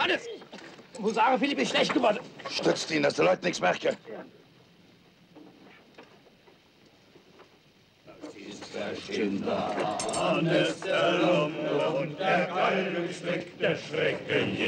Hannes! Husare Philipp ist schlecht geworden. Stützt ihn, dass die Leute nichts merken. Das ist der Kinder Hannes der Lumpe und der Galgenstrick der Schrecken.